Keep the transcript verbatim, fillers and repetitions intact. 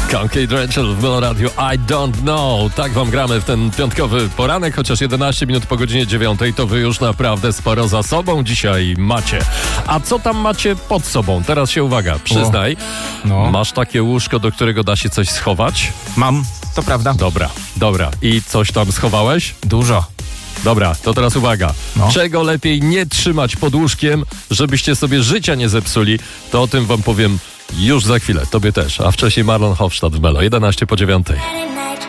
Kate Rachel w Melo Radio I Don't Know. Tak wam gramy w ten piątkowy poranek, chociaż jedenaście minut po godzinie dziewiątej, to wy już naprawdę sporo za sobą dzisiaj macie. A co tam macie pod sobą? Teraz się uwaga, przyznaj. O, no. Masz takie łóżko, do którego da się coś schować? Mam, to prawda. Dobra, dobra. I coś tam schowałeś? Dużo. Dobra, to teraz uwaga. No. Czego lepiej nie trzymać pod łóżkiem, żebyście sobie życia nie zepsuli, to o tym wam powiem już za chwilę. Tobie też. A wcześniej Marlon Hofstadt w Melo. jedenaście po dziewiątej.